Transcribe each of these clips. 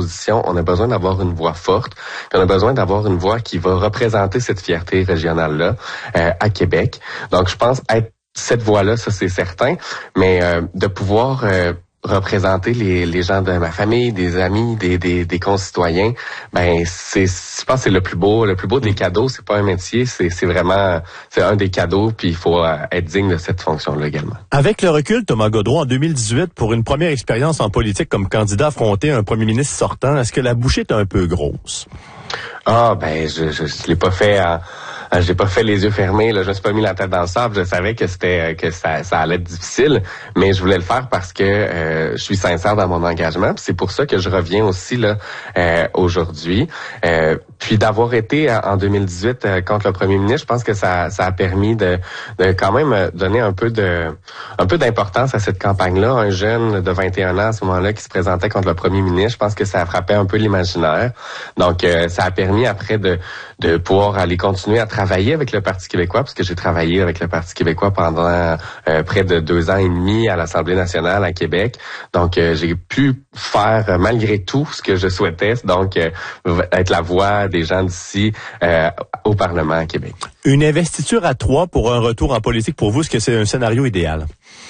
l'opposition, on a besoin d'avoir une voix forte, puis on a besoin d'avoir une voix qui va représenter cette fierté régionale-là à Québec. Donc, je pense être cette voix-là, ça c'est certain, mais de pouvoir représenter les gens de ma famille, des amis, des concitoyens, ben je pense que c'est le plus beau des cadeaux. C'est pas un métier, c'est vraiment un des cadeaux, puis il faut être digne de cette fonction-là également. Avec le recul, Thomas Gaudreault, en 2018, pour une première expérience en politique comme candidat affronté un premier ministre sortant, est-ce que la bouchée est un peu grosse? Ah ben je l'ai pas fait j'ai pas fait les yeux fermés, là, je me suis pas mis la tête dans le sable, je savais que ça allait être difficile, mais je voulais le faire parce que je suis sincère dans mon engagement, puis c'est pour ça que je reviens aussi là aujourd'hui. Puis d'avoir été en 2018 contre le premier ministre, je pense que ça a permis de quand même donner un peu d'importance à cette campagne-là. Un jeune de 21 ans à ce moment-là qui se présentait contre le premier ministre, je pense que ça a frappé un peu l'imaginaire. Donc ça a permis après de pouvoir aller continuer à travailler avec le Parti québécois, parce que j'ai travaillé avec le Parti québécois pendant près de 2 ans et demi à l'Assemblée nationale à Québec. Donc j'ai pu faire malgré tout ce que je souhaitais, donc être la voix des gens d'ici au Parlement à Québec. Une investiture à 3 pour un retour en politique, pour vous, est-ce que c'est un scénario idéal?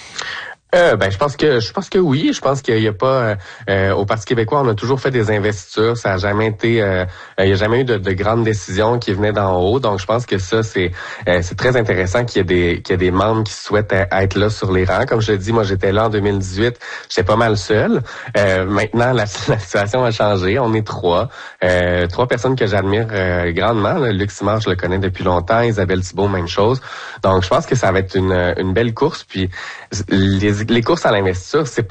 Je pense que oui. Je pense qu'il y a pas au Parti québécois, on a toujours fait des investitures. Ça a jamais été, il y a jamais eu de grandes décisions qui venaient d'en haut. Donc je pense que ça c'est très intéressant qu'il y ait des membres qui souhaitent être là sur les rangs. Comme je l'ai dit, moi j'étais là en 2018, j'étais pas mal seul. Maintenant la situation a changé. On est 3 personnes que j'admire grandement. Luc Simard, je le connais depuis longtemps. Isabelle Thibault, même chose. Donc je pense que ça va être une belle course. Puis les courses à l'investiture, c'est pas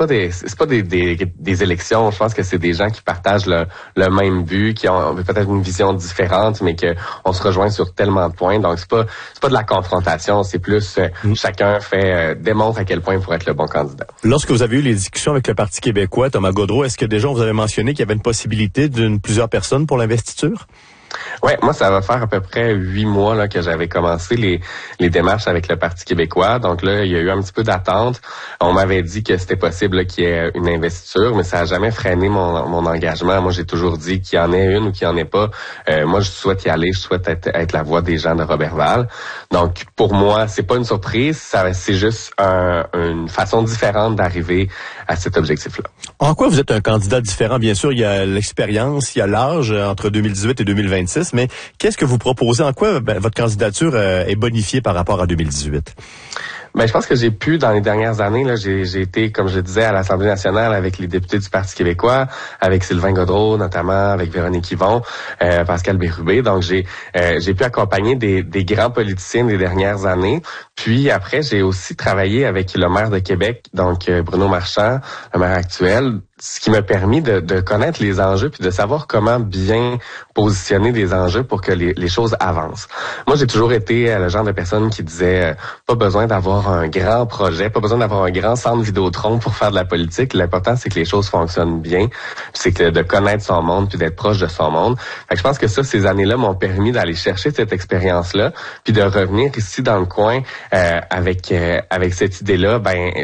des élections. Je pense que c'est des gens qui partagent le même but, qui ont peut-être une vision différente, mais que on se rejoint sur tellement de points. Donc c'est pas de la confrontation, c'est plus chacun démontre à quel point il pourrait être le bon candidat. Lorsque vous avez eu les discussions avec le Parti québécois, Thomas Gaudreault, est-ce que déjà vous avez mentionné qu'il y avait une possibilité d'une plusieurs personnes pour l'investiture? Ouais, moi ça va faire à peu près 8 mois là que j'avais commencé les démarches avec le Parti québécois. Donc là, il y a eu un petit peu d'attente. On m'avait dit que c'était possible là, qu'il y ait une investiture, mais ça a jamais freiné mon engagement. Moi, j'ai toujours dit qu'il y en ait une ou qu'il y en ait pas. Moi, je souhaite y aller, je souhaite être la voix des gens de Roberval. Donc pour moi, c'est pas une surprise, c'est juste une façon différente d'arriver à cet objectif-là. En quoi vous êtes un candidat différent? Bien sûr, il y a l'expérience, il y a l'âge entre 2018 et 2026, mais qu'est-ce que vous proposez? En quoi votre candidature est bonifiée par rapport à 2018? Je pense que j'ai pu, dans les dernières années, là, j'ai été, comme je disais, à l'Assemblée nationale avec les députés du Parti québécois, avec Sylvain Gaudreault notamment, avec Véronique Yvon, Pascal Bérubé. Donc j'ai pu accompagner des grands politiciens des dernières années. Puis après, j'ai aussi travaillé avec le maire de Québec, donc Bruno Marchand, le maire actuel, ce qui m'a permis de connaître les enjeux puis de savoir comment bien positionner des enjeux pour que les choses avancent. Moi, j'ai toujours été le genre de personne qui disait pas besoin d'avoir un grand projet, pas besoin d'avoir un grand centre Vidéotron pour faire de la politique. L'important, c'est que les choses fonctionnent bien, c'est que de connaître son monde puis d'être proche de son monde. Fait que je pense que ces années-là m'ont permis d'aller chercher cette expérience-là puis de revenir ici dans le coin avec cette idée-là.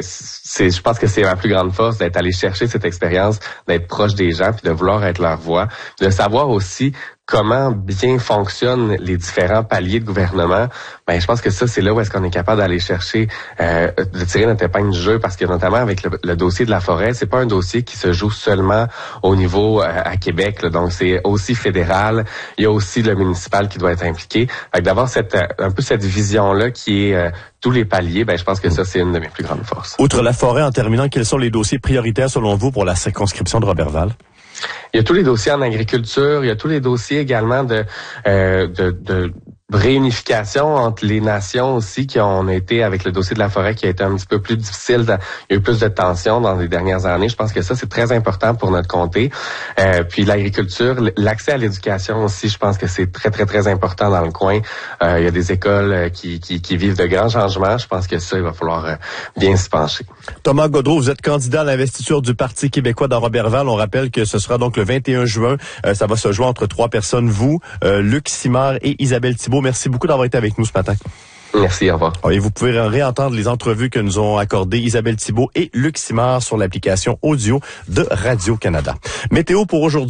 Je pense que c'est ma plus grande force d'être allé chercher cette expérience, d'être proche des gens puis de vouloir être leur voix, de savoir aussi comment bien fonctionnent les différents paliers de gouvernement. Je pense que ça, c'est là où est-ce qu'on est capable d'aller chercher, de tirer notre épingle du jeu, parce que notamment avec le dossier de la forêt, c'est pas un dossier qui se joue seulement au niveau à Québec, là. Donc c'est aussi fédéral. Il y a aussi le municipal qui doit être impliqué. Fait que d'avoir un peu cette vision-là qui est tous les paliers, je pense que ça, c'est une de mes plus grandes forces. Outre la forêt, en terminant, quels sont les dossiers prioritaires selon vous pour la circonscription de Roberval? Il y a tous les dossiers en agriculture, il y a tous les dossiers également de réunification entre les nations aussi qui ont été avec le dossier de la forêt qui a été un petit peu plus difficile. Il y a eu plus de tensions dans les dernières années. Je pense que ça, c'est très important pour notre comté. Puis l'agriculture, l'accès à l'éducation aussi, je pense que c'est très, très, très important dans le coin. Il y a des écoles qui vivent de grands changements. Je pense que ça, il va falloir bien s'y pencher. Thomas Gaudreault, vous êtes candidat à l'investiture du Parti québécois dans Roberval. On rappelle que ce sera donc le 21 juin. Ça va se jouer entre 3 personnes, vous, Luc Simard et Isabelle Thibault. Merci beaucoup d'avoir été avec nous ce matin. Merci, au revoir. Et vous pouvez réentendre les entrevues que nous ont accordées Isabelle Thibault et Luc Simard sur l'application audio de Radio-Canada. Météo pour aujourd'hui.